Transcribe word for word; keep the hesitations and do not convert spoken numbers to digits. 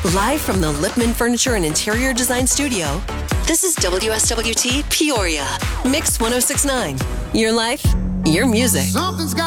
Live from the Lipman Furniture and Interior Design Studio, this is W S W T Peoria. Mix one oh six point nine. Your life, your music. Something's got